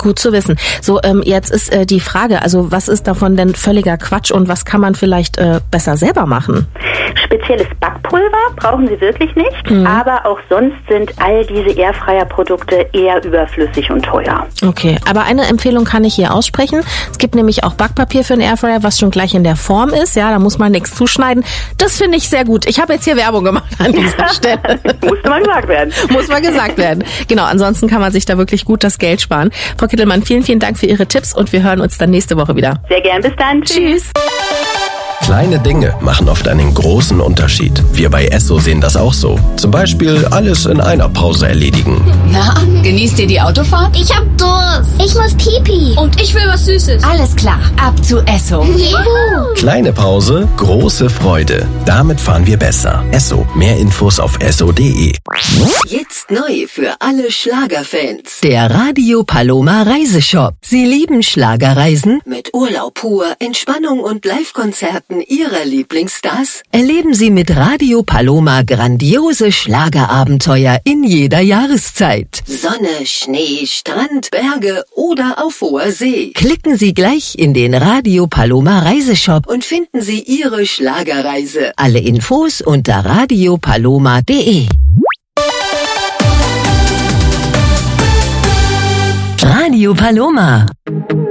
Gut zu wissen. So, jetzt ist die Frage, also was ist davon denn völliger Quatsch und was kann man vielleicht besser selber machen? Spezielles Backpulver brauchen Sie wirklich nicht, aber auch sonst sind all diese Airfryer-Produkte eher überflüssig und teuer. Okay, aber eine Empfehlung kann ich hier aussprechen. Es gibt nämlich auch Backpapier für einen Airfryer, was schon gleich in der Form ist. Ja, da muss man nichts zuschneiden. Das finde ich sehr gut. Ich habe jetzt hier Werbung gemacht an dieser Stelle. Musste mal gesagt werden. Muss mal gesagt werden. Genau, ansonsten kann man sich da wirklich gut das Geld sparen. Frau Kittelmann, vielen, vielen Dank für Ihre Tipps und wir hören uns dann nächste Woche wieder. Sehr gern, bis dann. Tschüss. Kleine Dinge machen oft einen großen Unterschied. Wir bei Esso sehen das auch so. Zum Beispiel alles in einer Pause erledigen. Na, genießt ihr die Autofahrt? Ich hab Durst. Ich muss Pipi. Und ich will was Süßes. Alles klar, ab zu Esso. Juhu. Kleine Pause, große Freude. Damit fahren wir besser. Esso. Mehr Infos auf esso.de. Jetzt neu für alle Schlagerfans. Der Radio Paloma Reiseshop. Sie lieben Schlagerreisen? Mit Urlaub pur, Entspannung und Live-Konzerten Ihrer Lieblingsstars? Erleben Sie mit Radio Paloma grandiose Schlagerabenteuer in jeder Jahreszeit. Sonne, Schnee, Strand, Berge oder auf hoher See. Klicken Sie gleich in den Radio Paloma Reiseshop und finden Sie Ihre Schlagerreise. Alle Infos unter radiopaloma.de. Radio Paloma.